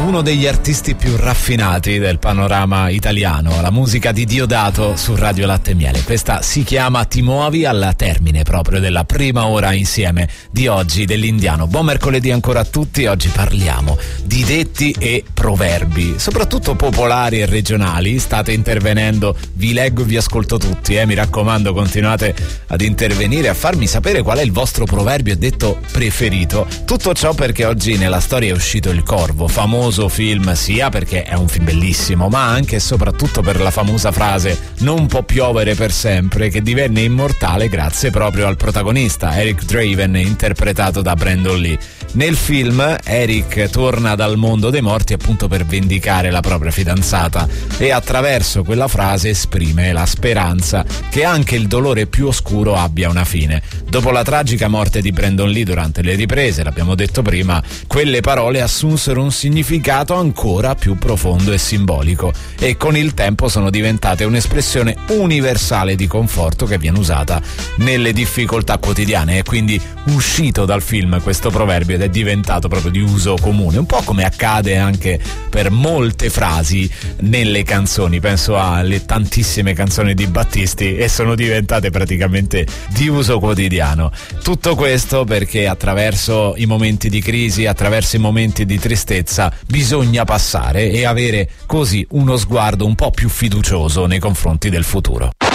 Uno degli artisti più raffinati del panorama italiano, la musica di Diodato su Radio Latte e Miele. Questa si chiama Ti muovi, al termine proprio della prima ora insieme di oggi dell'Indiano. Buon mercoledì ancora a tutti. Oggi parliamo di detti e proverbi, soprattutto popolari e regionali. State intervenendo, vi leggo e vi ascolto tutti, mi raccomando, continuate ad intervenire, a farmi sapere qual è il vostro proverbio e detto preferito. Tutto ciò perché oggi nella storia è uscito Il Corvo, famoso film sia perché è un film bellissimo, ma anche e soprattutto per la famosa frase "non può piovere per sempre", che divenne immortale grazie proprio al protagonista Eric Draven, interpretato da Brandon Lee. Nel film Eric torna dal mondo dei morti appunto per vendicare la propria fidanzata e attraverso quella frase esprime la speranza che anche il dolore più oscuro abbia una fine. Dopo la tragica morte di Brandon Lee durante le riprese, l'abbiamo detto prima, quelle parole assunsero un significato ancora più profondo e simbolico e con il tempo sono diventate un'espressione universale di conforto che viene usata nelle difficoltà quotidiane. È quindi uscito dal film questo proverbio ed è diventato proprio di uso comune, un po' come accade anche per molte frasi nelle canzoni. Penso alle tantissime canzoni di Battisti e sono diventate praticamente di uso quotidiano. Tutto questo perché attraverso i momenti di crisi, attraverso i momenti di tristezza bisogna passare e avere così uno sguardo un po' più fiducioso nei confronti del futuro.